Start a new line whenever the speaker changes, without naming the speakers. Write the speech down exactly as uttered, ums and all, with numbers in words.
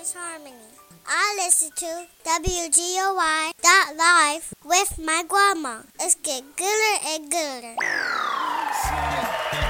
is Harmony. I listen to W G O Y dot live with my grandma. It's get gooder and gooder.